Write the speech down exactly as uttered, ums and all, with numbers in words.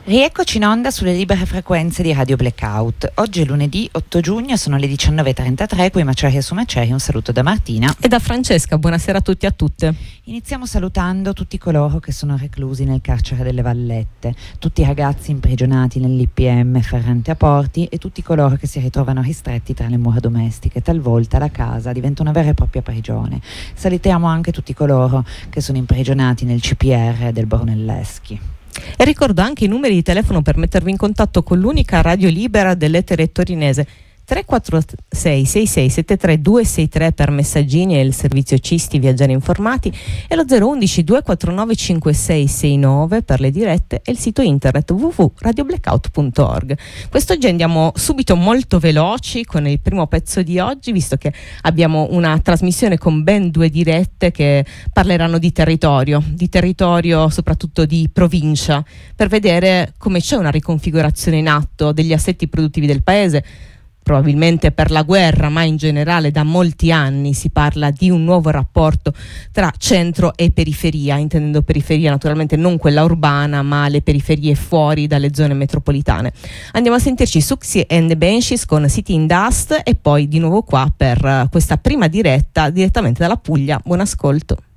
Rieccoci in onda sulle libere frequenze di Radio Blackout. Oggi è lunedì otto giugno, sono le diciannove e trentatré, qui Maceria su Maceria. Un saluto da Martina e da Francesca, buonasera a tutti e a tutte. Iniziamo salutando tutti coloro che sono reclusi nel carcere delle Vallette, tutti i ragazzi imprigionati nell'I P M Ferrante a Porti e tutti coloro che si ritrovano ristretti tra le mura domestiche. Talvolta la casa diventa una vera e propria prigione. Salutiamo anche tutti coloro che sono imprigionati nel C P R del Brunelleschi. E ricordo anche i numeri di telefono per mettervi in contatto con l'unica radio libera dell'etere torinese: tre quattro sei sei sei sette tre due sei tre per messaggini e il servizio Cisti Viaggiare Informati, e lo zero uno uno due quattro nove cinque sei sei nove per le dirette e il sito internet w w w punto radio blackout punto org. Quest'oggi andiamo subito molto veloci con il primo pezzo di oggi, visto che abbiamo una trasmissione con ben due dirette che parleranno di territorio, di territorio soprattutto di provincia, per vedere come c'è una riconfigurazione in atto degli assetti produttivi del paese. Probabilmente per la guerra, ma in generale da molti anni si parla di un nuovo rapporto tra centro e periferia, intendendo periferia naturalmente non quella urbana, ma le periferie fuori dalle zone metropolitane. Andiamo a sentirci Suxi and the Banshees con City in Dust e poi di nuovo qua per questa prima diretta direttamente dalla Puglia. Buon ascolto.